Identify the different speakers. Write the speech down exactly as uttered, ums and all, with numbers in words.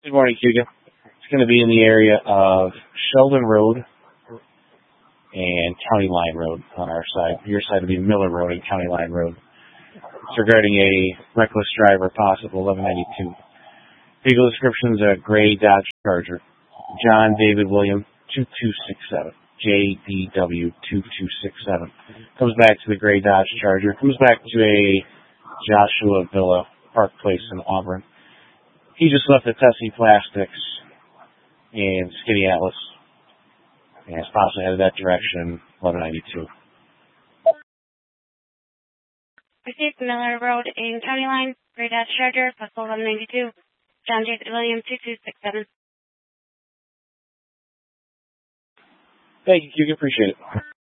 Speaker 1: Good morning, Hugo. It's going to be in the area of Sheldon Road and County Line Road on our side. Your side would be Miller Road and County Line Road. It's regarding a reckless driver, possible eleven ninety-two. Vehicle description is a gray Dodge Charger. John David William, two two six seven. J D W two two six seven. Comes back to the gray Dodge Charger. Comes back to a Joshua Villa, Park Place in Auburn. He just left the Tessie Plastics and Skinny Atlas. And it's possibly headed that direction, eleven ninety-two.
Speaker 2: Received Miller Road in County Line, Gray Dodge Charger, possible eleven ninety-two. John David Williams, two two six seven.
Speaker 1: Thank you, Hugo. Appreciate it.